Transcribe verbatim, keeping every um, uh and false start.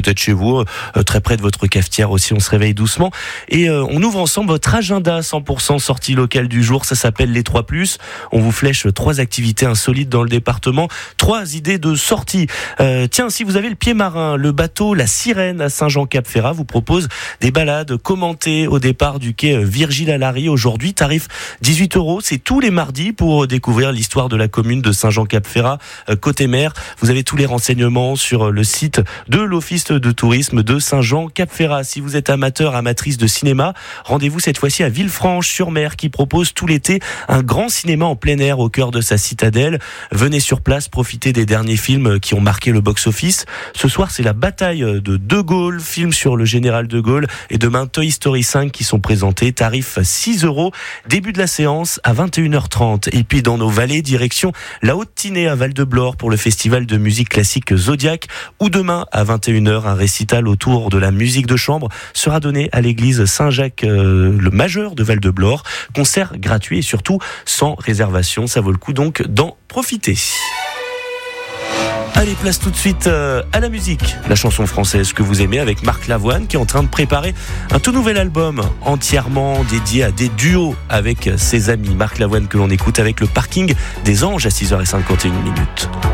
peut-être chez vous, euh, très près de votre cafetière aussi, on se réveille doucement. Et euh, on ouvre ensemble votre agenda cent pour cent sortie locale du jour, ça s'appelle les trois plus. On vous flèche trois activités insolites dans le département, trois idées de sortie. Euh, tiens, si vous avez le pied marin, le bateau La Sirène à Saint-Jean-Cap-Ferrat vous propose des balades commentées au départ du quai Virgile Allary. Aujourd'hui, tarif dix-huit euros, c'est tous les mardis pour découvrir l'histoire de la commune de Saint-Jean-Cap-Ferrat, euh, côté mer. Vous avez tous les renseignements sur le site de l'Office de tourisme de Saint-Jean-Cap-Ferrat. Si vous êtes amateur, amatrice de cinéma, rendez-vous cette fois-ci à Villefranche-sur-Mer qui propose tout l'été un grand cinéma en plein air au cœur de sa citadelle. Venez sur place, profitez des derniers films qui ont marqué le box-office. Ce soir, c'est la bataille de De Gaulle, film sur le général de Gaulle, et demain Toy Story cinq qui sont présentés. Tarif six euros. Début de la séance à vingt et une heures trente. Et puis dans nos vallées, direction la Haute-Tinée à Val-de-Blore pour le festival de musique classique Zodiac, où demain à vingt et une heures, un récital autour de la musique de chambre sera donné à l'église Saint-Jacques euh, le Majeur de Val-de-Blore. Concert gratuit et surtout sans réservation. Ça vaut le coup donc d'en profiter. Allez, place tout de suite euh, à la musique, la chanson française que vous aimez, avec Marc Lavoine qui est en train de préparer un tout nouvel album entièrement dédié à des duos avec ses amis. Marc Lavoine que l'on écoute avec le Parking des Anges à six heures cinquante et une minutes.